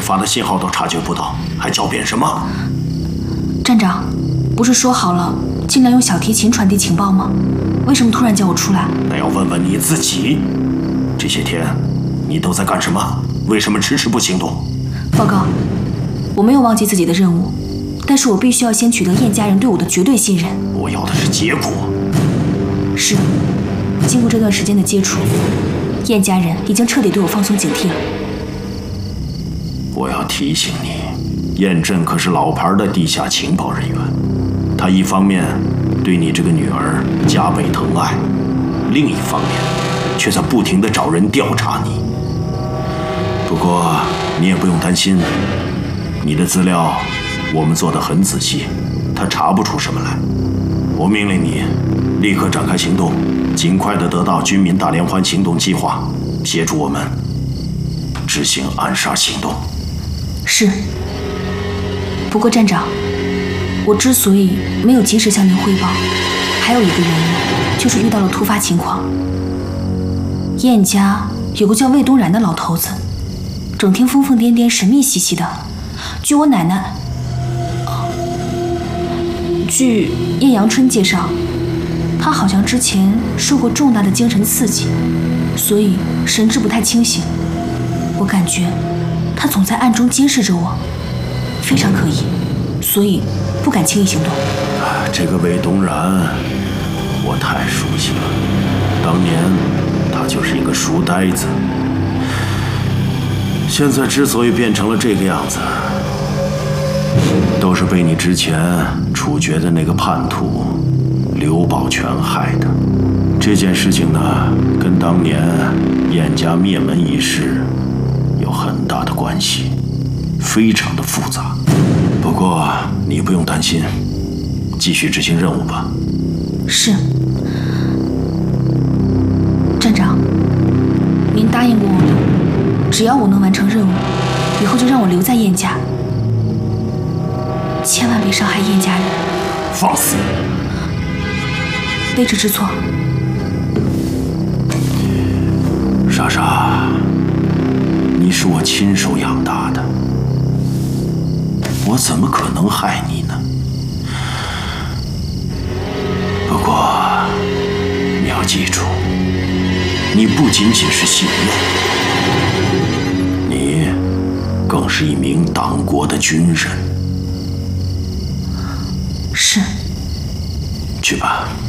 发的信号都察觉不到，还狡辩什么？ 站长，不是说好了尽量用小提琴传递情报吗？为什么突然叫我出来？ 那要问问你自己，这些天你都在干什么？为什么迟迟不行动？ 报告，我没有忘记自己的任务，但是我必须要先取得燕家人对我的绝对信任。 我要的是结果。 是，经过这段时间的接触，燕家人已经彻底对我放松警惕了。 我要提醒你，燕震可是老牌的地下情报人员，他一方面对你这个女儿加倍疼爱，另一方面却在不停地找人调查你。不过你也不用担心，你的资料我们做得很仔细，他查不出什么来。我命令你立刻展开行动，尽快地得到军民大联欢行动计划，协助我们执行暗杀行动。 是。不过站长，我之所以没有及时向您汇报，还有一个原因，就是遇到了突发情况。燕家有个叫魏东然的老头子，整天疯疯癫癫、神秘兮兮的。据我奶奶，据叶阳春介绍，他好像之前受过重大的精神刺激，所以神志不太清醒。我感觉他总在暗中监视着我，非常可疑，所以不敢轻易行动。 这个魏东然，我太熟悉了。当年他就是一个书呆子，现在之所以变成了这个样子，都是被你之前处决的那个叛徒刘宝全害的。这件事情呢，跟当年燕家灭门一事有很大的关系，非常的复杂。不过你不用担心，继续执行任务吧。 是。站长，您答应过我的，只要我能完成任务，以后就让我留在燕家，千万别伤害燕家人。 放肆！ 卑职知错。 莎莎，你是我亲手养大的，我怎么可能害你呢？不过你要记住，你不仅仅是性命，你更是一名党国的军人。 是。 去吧。